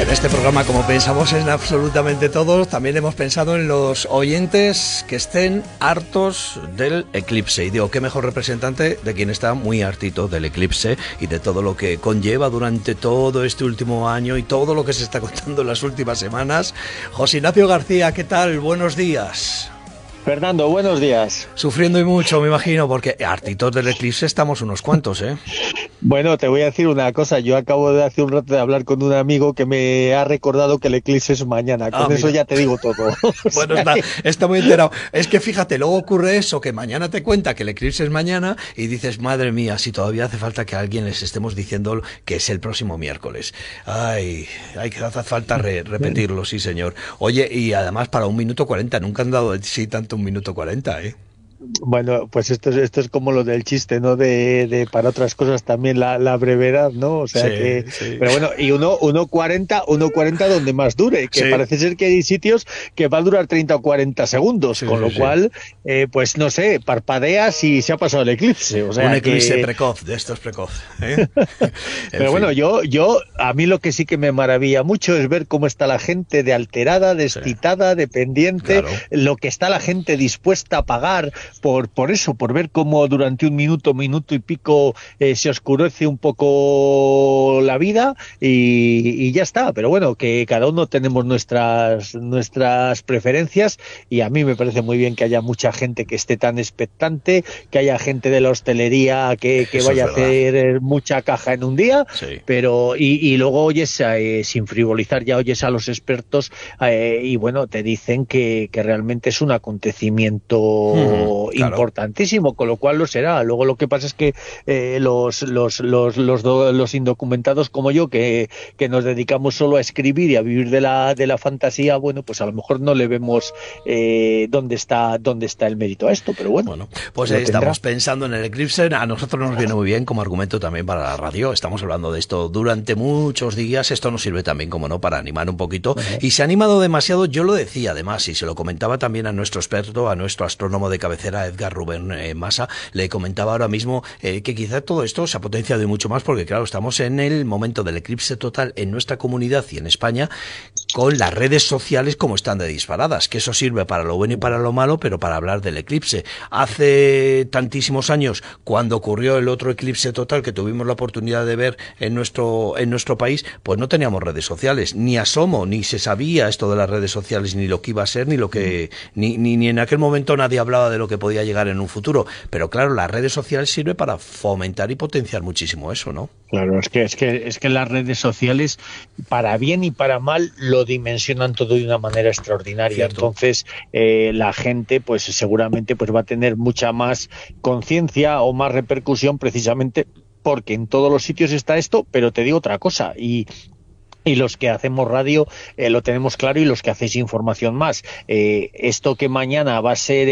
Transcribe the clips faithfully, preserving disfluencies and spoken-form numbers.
En este programa, como pensamos en absolutamente todos, también hemos pensado en los oyentes que estén hartos del eclipse. Y digo, qué mejor representante de quien está muy hartito del eclipse y de todo lo que conlleva durante todo este último año y todo lo que se está contando en las últimas semanas. José Ignacio García, ¿qué tal? Buenos días. Fernando, buenos días. Sufriendo y mucho, me imagino, porque hartitos del eclipse estamos unos cuantos, ¿eh? Bueno, te voy a decir una cosa. Yo acabo de hace un rato de hablar con un amigo que me ha recordado que el eclipse es mañana. Con ah, eso mira. Ya te digo todo. Bueno, está, está muy enterado. Es que fíjate, luego ocurre eso, que mañana te cuenta que el eclipse es mañana y dices, madre mía, si todavía hace falta que a alguien les estemos diciendo que es el próximo miércoles. Ay, hay que hace falta re, repetirlo, sí señor. Oye, y además para un minuto cuarenta, nunca han dado sí tanto un minuto cuarenta, ¿eh? Bueno, pues esto es, esto es como lo del chiste, ¿no? De, de para otras cosas también la, la brevedad, ¿no? O sea sí, que, sí. Pero bueno, y uno, uno cuarenta, uno cuarenta donde más dure, que sí. Parece ser que hay sitios que va a durar treinta o cuarenta segundos, sí, con sí, lo sí. cual, eh, pues no sé, parpadeas y se ha pasado el eclipse. O sea, un eclipse que... precoz, de estos precoz, ¿eh? Pero fin. Bueno, yo, yo, a mí lo que sí que me maravilla mucho es ver cómo está la gente de alterada, descitada, sí. dependiente, claro. Lo que está la gente dispuesta a pagar por, por eso, por ver cómo durante un minuto, minuto y pico eh, se oscurece un poco la vida y, y ya está. Pero bueno, que cada uno tenemos nuestras, nuestras preferencias y a mí me parece muy bien que haya mucha gente que esté tan expectante, que haya gente de la hostelería que, que vaya a hacer mucha caja en un día, sí. pero y, y luego oyes, eh, sin frivolizar, ya oyes a los expertos eh, y bueno, te dicen que, que realmente es un acontecimiento mm, claro. importantísimo, con lo cual lo será. Luego lo que pasa es que eh, los, los, los, los, do, los indocumentados como yo, que, que nos dedicamos solo a escribir y a vivir de la, de la fantasía, bueno, pues a lo mejor no le vemos eh, dónde está dónde está el mérito a esto, pero bueno. Bueno, pues ahí estamos pensando en el eclipse. A nosotros nos viene muy bien como argumento también para la radio. Estamos hablando de esto durante muchos días. Esto nos sirve también, como no, para animar un poquito. Uh-huh. Y se ha animado demasiado, yo lo decía además, y se lo comentaba también a nuestro experto, a nuestro astrónomo de cabecera, Edgar Rubén eh, Massa, le comentaba ahora mismo eh, que quizá todo esto se ha potenciado y mucho más porque, claro, estamos en el momento del eclipse total en nuestra comunidad y en España, con las redes sociales como están de disparadas, que eso sirve para lo bueno y para lo malo, pero para hablar del eclipse. Hace tantísimos años, cuando ocurrió el otro eclipse total que tuvimos la oportunidad de ver en nuestro en nuestro país, pues no teníamos redes sociales, ni asomo, ni se sabía esto de las redes sociales, ni lo que iba a ser, ni lo que ni, ni, ni en aquel momento nadie hablaba de lo que podía llegar en un futuro. Pero claro, las redes sociales sirven para fomentar y potenciar muchísimo eso, ¿no? Claro, es que es que es que las redes sociales, para bien y para mal, lo dimensionan todo de una manera extraordinaria. Cierto. Entonces, eh, la gente, pues seguramente, pues va a tener mucha más conciencia o más repercusión, precisamente porque en todos los sitios está esto. Pero te digo otra cosa, y Y los que hacemos radio eh, lo tenemos claro, y los que hacéis información más. Eh, esto que mañana va a ser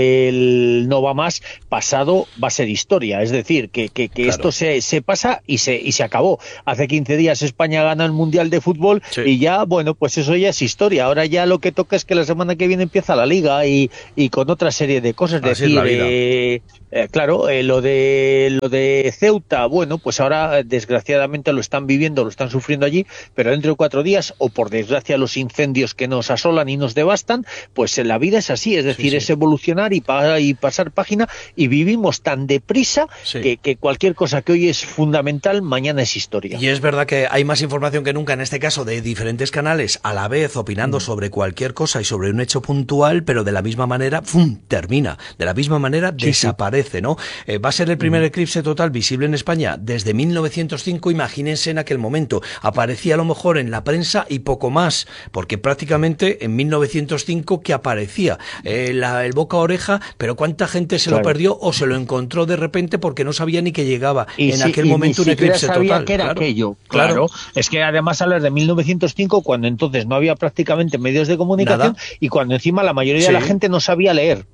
el no va más, pasado va a ser historia. Es decir, que, que, que claro. esto se, se pasa y se, y se acabó. Hace quince días España gana el Mundial de Fútbol, sí. y ya, bueno, pues eso ya es historia. Ahora ya lo que toca es que la semana que viene empieza la Liga y, y con otra serie de cosas. Es decir, es eh, eh, claro, eh, lo de lo de Ceuta, bueno, pues ahora desgraciadamente lo están viviendo, lo están sufriendo allí, pero pero dentro de cuatro días, o por desgracia los incendios que nos asolan y nos devastan, pues la vida es así, es decir, sí, sí. es evolucionar y, pa y pasar página, y vivimos tan deprisa sí. que, que cualquier cosa que hoy es fundamental, mañana es historia. Y es verdad que hay más información que nunca, en este caso de diferentes canales, a la vez opinando mm. sobre cualquier cosa y sobre un hecho puntual, pero de la misma manera, ¡fum!, termina, de la misma manera sí, desaparece, sí. ¿no? Eh, va a ser el primer mm. eclipse total visible en España desde mil novecientos cinco, imagínense en aquel momento, aparecía a lo mejor en la prensa y poco más, porque prácticamente en mil novecientos cinco que aparecía eh, la, el boca a oreja, pero cuánta gente se claro. lo perdió o se lo encontró de repente porque no sabía ni que llegaba y en si, aquel momento un eclipse sabía total. Que era claro. aquello, claro. claro. Es que además hablar de mil novecientos cinco cuando entonces no había prácticamente medios de comunicación. Nada. Y cuando encima la mayoría sí. de la gente no sabía leer.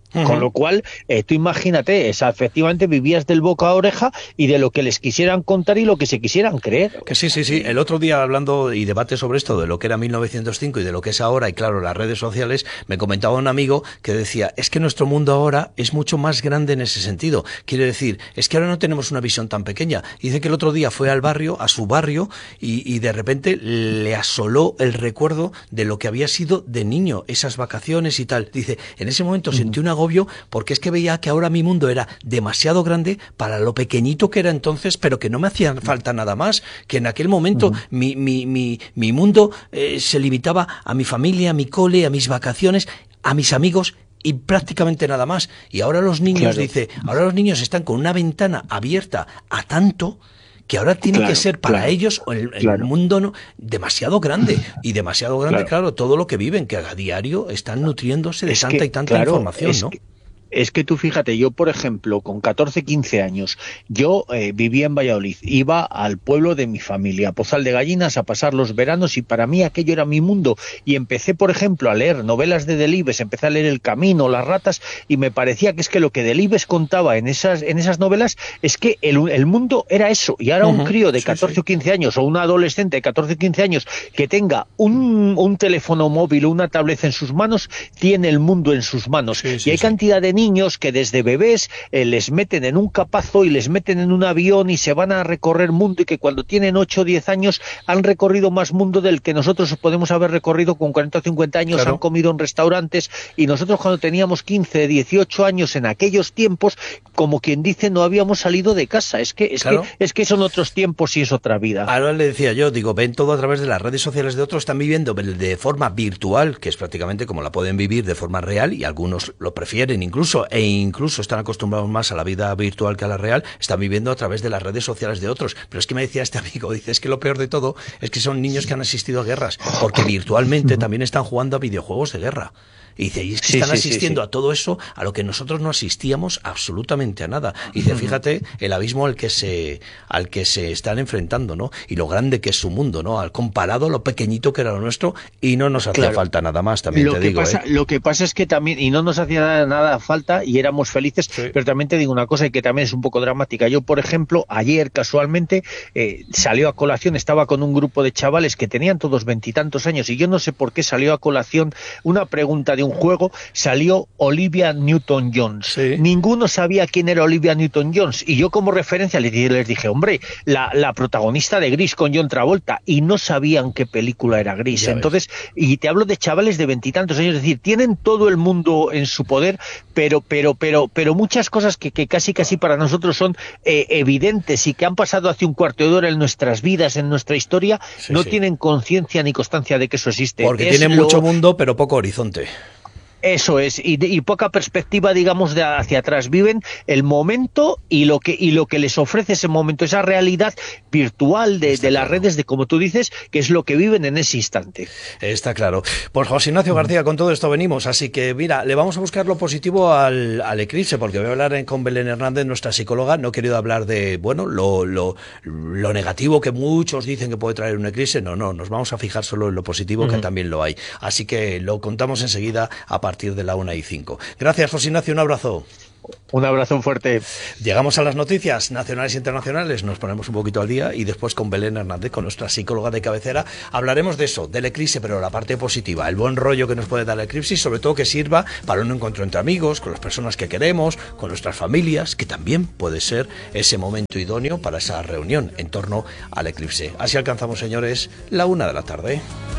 Uh-huh. Con lo cual, eh, tú imagínate, esa, efectivamente vivías del boca a oreja y de lo que les quisieran contar y lo que se quisieran creer. Que sí, sí, sí. El otro día, hablando y debate sobre esto, de lo que era mil novecientos cinco y de lo que es ahora, y claro, las redes sociales, me comentaba un amigo que decía, es que nuestro mundo ahora es mucho más grande en ese sentido. Quiere decir, es que ahora no tenemos una visión tan pequeña. Y dice que el otro día fue al barrio, a su barrio, y, y de repente le asoló el recuerdo de lo que había sido de niño, esas vacaciones y tal. Dice, en ese momento uh-huh. sentí una agobio porque es que veía que ahora mi mundo era demasiado grande para lo pequeñito que era entonces, pero que no me hacía falta nada más, que en aquel momento uh-huh. mi, mi, mi, mi mundo eh, se limitaba a mi familia, a mi cole, a mis vacaciones, a mis amigos y prácticamente nada más. Y ahora los niños, claro. dice, ahora los niños están con una ventana abierta a tanto que ahora tiene claro, que ser para claro, ellos el, el claro. mundo no, demasiado grande, y demasiado grande, claro. claro, todo lo que viven, que a diario están nutriéndose de es tanta que, y tanta claro, información, ¿no? Que... Es que tú fíjate, yo por ejemplo, con catorce, quince años, yo eh, vivía en Valladolid, iba al pueblo de mi familia, a Pozal de Gallinas, a pasar los veranos, y para mí aquello era mi mundo, y empecé, por ejemplo, a leer novelas de Delibes, empecé a leer El Camino, Las Ratas, y me parecía que es que lo que Delibes contaba en esas, en esas novelas es que el, el mundo era eso, y ahora uh-huh. un crío de catorce sí, sí. o quince años, o un adolescente de catorce o quince años, que tenga un, un teléfono móvil o una tablet en sus manos, tiene el mundo en sus manos, sí, sí, y hay sí. cantidad de niños que desde bebés eh, les meten en un capazo y les meten en un avión y se van a recorrer mundo, y que cuando tienen ocho o diez años han recorrido más mundo del que nosotros podemos haber recorrido con cuarenta o cincuenta años, claro. han comido en restaurantes, y nosotros cuando teníamos quince, dieciocho años en aquellos tiempos, como quien dice, no habíamos salido de casa. Es que, es claro. que, es que son otros tiempos y es otra vida. Ahora le decía yo, digo, ven todo a través de las redes sociales de otros, están viviendo de forma virtual, que es prácticamente como la pueden vivir de forma real, y algunos lo prefieren incluso, e incluso están acostumbrados más a la vida virtual que a la real, están viviendo a través de las redes sociales de otros. Pero es que me decía este amigo, dice, es que lo peor de todo es que son niños que han asistido a guerras, porque virtualmente también están jugando a videojuegos de guerra. Y dice, y es que sí, están sí, asistiendo sí, sí. a todo eso, a lo que nosotros no asistíamos absolutamente a nada. Y dice, fíjate el abismo al que se al que se están enfrentando, ¿no? Y lo grande que es su mundo, ¿no? Al comparado a lo pequeñito que era lo nuestro, y no nos hacía claro. falta nada más, también lo te que digo. Pasa, ¿eh? Lo que pasa es que también, y no nos hacía nada, nada falta, y éramos felices, sí. pero también te digo una cosa, y que también es un poco dramática. Yo, por ejemplo, ayer casualmente eh, salió a colación, estaba con un grupo de chavales que tenían todos veintitantos años, y yo no sé por qué salió a colación una pregunta de un juego. Salió Olivia Newton-John. Sí. Ninguno sabía quién era Olivia Newton-John, y yo como referencia les, les dije, hombre, la, la protagonista de Gris con John Travolta, y no sabían qué película era Gris. Ya Entonces, ves. Y te hablo de chavales de veintitantos años, es decir, tienen todo el mundo en su poder, pero pero pero pero muchas cosas que, que casi casi para nosotros son eh, evidentes y que han pasado hace un cuarto de hora en nuestras vidas, en nuestra historia, sí, no sí. tienen conciencia ni constancia de que eso existe. Porque es tienen lo... mucho mundo, pero poco horizonte. Eso es, y, de, y poca perspectiva, digamos, de hacia atrás. Viven el momento y lo que y lo que les ofrece ese momento, esa realidad virtual de, de las claro. redes, de como tú dices, que es lo que viven en ese instante. Está claro. Pues José Ignacio García, con todo esto venimos, así que mira, le vamos a buscar lo positivo al, al eclipse, porque voy a hablar con Belén Hernández, nuestra psicóloga. No he querido hablar de, bueno, lo, lo, lo negativo que muchos dicen que puede traer un eclipse. No, no, nos vamos a fijar solo en lo positivo, uh-huh. que también lo hay. Así que lo contamos enseguida a partir de la una y cinco. Gracias, José Ignacio, un abrazo. Un abrazo fuerte. Llegamos a las noticias nacionales e internacionales, nos ponemos un poquito al día, y después con Belén Hernández, con nuestra psicóloga de cabecera, hablaremos de eso, del eclipse, pero la parte positiva, el buen rollo que nos puede dar el eclipse, y sobre todo que sirva para un encuentro entre amigos, con las personas que queremos, con nuestras familias, que también puede ser ese momento idóneo para esa reunión en torno al eclipse. Así alcanzamos, señores, la una de la tarde.